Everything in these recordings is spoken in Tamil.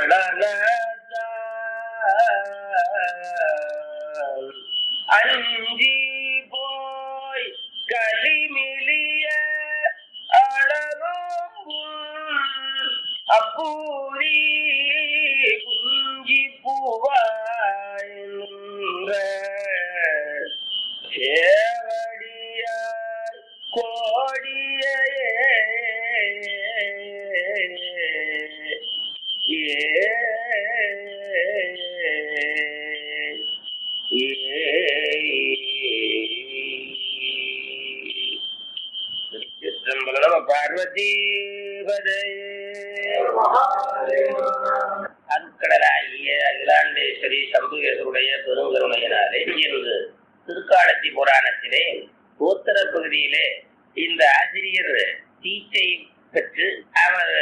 அஞ்சி போய் களிமிலிய அளவும் அப்பூரி குஞ்சி பூவாய் நின்ற சேவடியார் கோடியே பார்வதி அருட்கடலாகிய அகிலாண்டேஸ்வரி சம்புகேசருடைய பெருங்கருணையினாலே இன்று திருக்காலத்தி புராணத்திலே கோத்தர பகுதியிலே இந்த ஆசிரியர் தீட்சை பெற்று அவர்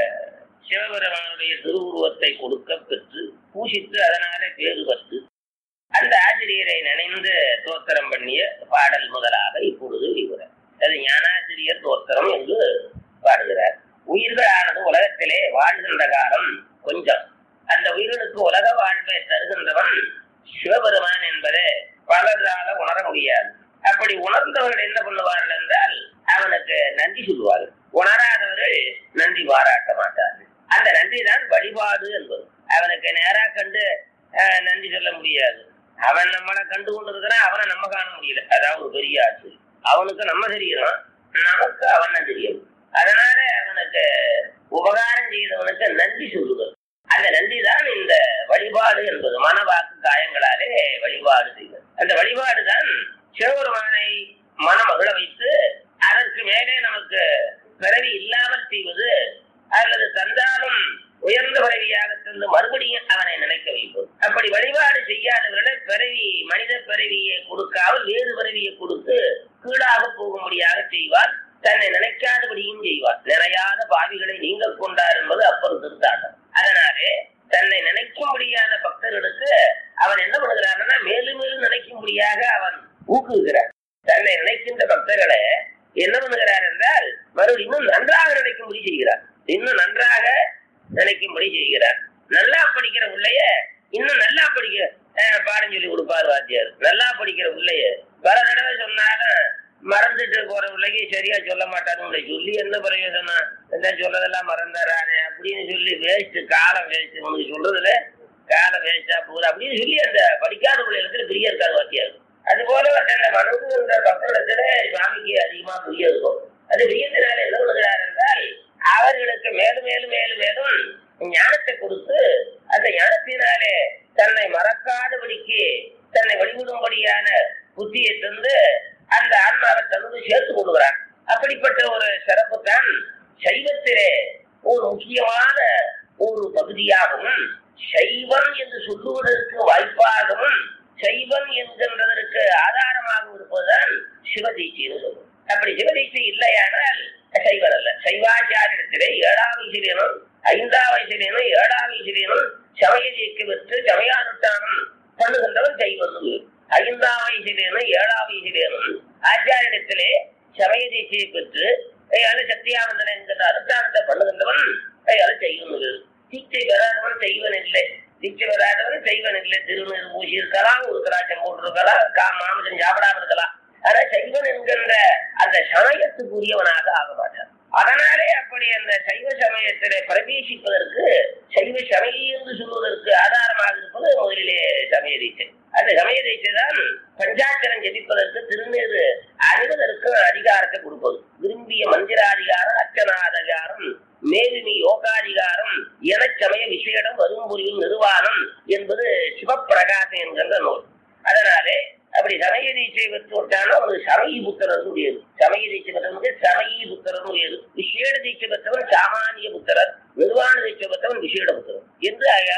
சிவபெருமானுடைய திருவுருவத்தை கொடுக்க பெற்று பூசித்து அதனாலே பேறு பெற்று அந்த ஆசிரியரை நினைந்து தோத்திரம் பண்ணிய பாடல் முதலாக இப்பொழுது வெளிவர அது ஞானாசிரியர் தோத்திரம் என்று பாடுகிறார். உயிர்களானது உலகத்திலே வாழ்கின்ற காலம் கொஞ்சம். அந்த உயிர்களுக்கு உலக வாழ்வை தருகின்றவன் சிவபெருமான் என்பதை பலரால உணர முடியாது. அப்படி உணர்ந்தவர்கள் என்ன பண்ணுவார்கள் என்றால் அவனுக்கு நன்றி சொல்லுவார்கள். உணராதவர்கள் நன்றி பாராட்ட மாட்டார்கள். அந்த நன்றி தான் வழிபாடு என்பது. அவனுக்கு நேரா கண்டு நன்றி சொல்ல முடியாது. அவன் நம்மளை கண்டு கொண்டு இருக்கிறான், அவனை நம்ம காண முடியல. அதாவது ஒரு பெரிய ஆட்சி. அவனுக்கு நம்ம தெரியணும், நமக்கு அவனை தெரியும். அதனால அவனுக்கு உபகாரம் செய்தவனுக்கு நன்றி சொல்லுவது. அந்த நன்றி தான் இந்த வழிபாடு என்பது. மனவாக்கு காயங்களாலே வழிபாடு செய்வது. அந்த வழிபாடு தான் சிவபெருமானை மனமகிழ வைத்து அதற்கு மேலே நமக்கு பிறவி இல்லாமல் செய்வது, அல்லது தந்தாலும் உயர்ந்த பிறவியாக தந்து மறுபடியும் அவனை நினைக்க வைப்பது. அப்படி வழிபாடு செய்யாதவர்களை பிறவி மனித பிறவியை கொடுக்காமல் வேறு பிறவியை கொடுத்து கீழாக போகும்படியாக செய்வார். தன்னை நினைக்காதபடியும் செய்வார். நிறையாத பாவிகளை நீங்கள் கொண்டார் என்பது அப்பொரு திருத்தாட்டம். அதனாலே தன்னை நினைக்கும்படியான பக்தர்களுக்கு அவன் என்ன பண்ணுகிறான்னா மேலும் மேலும் நினைக்கும்படியாக அவன் ஊக்குகிறார். தன்னை நினைக்கின்ற பக்தர்களை என்ன பண்ணுகிறார் என்றால் மறுபடியும் இன்னும் நன்றாக நினைக்கும்படி செய்கிறார். இன்னும் நன்றாக நினைக்கும்படி செய்கிறார். நல்லா படிக்கிற பிள்ளைய இன்னும் நல்லா படிக்க பாடம் சொல்லி கொடுப்பார் வாத்தியார். நல்லா படிக்கிற பிள்ளைய பல தடவை சொன்னாலும் மறந்துட்டு போற பிள்ளைக்கு சரியா சொல்ல மாட்டாருன்னு சொல்லி என்ன பிரயோஜனம், என்ன சொல்றதெல்லாம் மறந்துறானே அப்படின்னு சொல்லி வேஸ்ட், காலம் வேஸ்ட், உனக்கு சொல்றதுல காலம் வேஸ்டா போகுது அப்படின்னு சொல்லி அந்த படிக்காத பிள்ளைகளுக்கு பிரிய இருக்காது வாத்தியார். அது போல தன்னை மனதுன்ற பக்கத்துல சுவாமிக்கு அதிகமா பிரிய இருக்கும். அது பிரியத்தினால என்ன பண்ணுகிறார் என்றால் அவர்களுக்கு மேலும் மேலும் மேலும் மேலும் ஞானத்தை கொடுத்து அந்த ஞானத்தினாலே தன்னை மறக்காதபடிக்கு தன்னை வழிவிடும்படியான புத்தியை தந்து அந்த ஆன்மாவை தந்து சேர்த்து கொள்கிறான். அப்படிப்பட்ட ஒரு சிறப்பு தான் சைவத்திலே ஒரு முக்கியமான ஒரு பகுதியாகவும் சைவம் என்று சொல்லுவதற்கு வாய்ப்பாகவும் சைவம் என்கின்றதற்கு ஆதாரமாக இருப்பதுதான் சிவதீட்சைன்னு சொல்லுவோம். அப்படி சிவதீட்சை இல்லையானால் சைவர் அல்ல. சைவாச்சாரியத்திலே 7ஆம் வயசிலேனும் 5ஆம் வயசிலேனும் 7ஆம் வயசிலேனும் சமய தீட்சை பெற்று சமயானுஷ்டானம் பண்ணுகின்றவன் சைவம். 5ஆம் வயசிலேனும் 7ஆம் வயசிலேனும் ஆச்சாரியத்திலே சமய தீட்சையை பெற்று சத்தியானந்தன் என்கின்ற அனுஷ்டானத்தை பண்ணுகின்றவன் செய்வன். தீட்சை பெறாதவன் செய்வன் இல்லை. தீட்சை பெறாதவன் செய்வன் இல்லை. திருநீர் பூசி இருக்கலாம், ஒரு திராட்சம் போட்டிருக்கலாம், மாமிசம் சாப்பிடாம இருக்கலாம். ஆனா சைவன் என்கின்ற அந்த சமயத்துக்குரியவனாக ஆக மாட்டான். அதனாலே அப்படி அந்த சைவ சமயத்திலே பிரவேசிப்பதற்கு சைவ சமயம் என்று சொல்வதற்கு ஆதாரமாக இருப்பது முதலிலே சமய தீட்சை. அந்த சமய தீட்சை தான் பஞ்சாட்சரம் ஜெபிப்பதற்கு திருநீர் அணிவதற்கு அதிகாரத்தை கொடுப்பது. விரும்பிய மந்திராதிகாரம், அர்ச்சனாதிகாரம், மேலுமி யோகாதிகாரம், எனச்சமய விசேடம் வரும்புரியும் நிர்வாணம் என்பது சிவப்பிரகாசம் என்கின்ற நூல். அதனாலே அப்படி சமய தீட்சை பெற்றோட்டான ஒரு சமயி புத்திரர் உடையது. சமய தீட்சை பெற்றவனுக்கு சமயி புத்திரர் உடையது. விசேட தீட்சை பெற்றவன் சாமானிய புத்திரர், நிர்வாண தீட்சை பெற்றவன் விசேட புத்திரர் என்று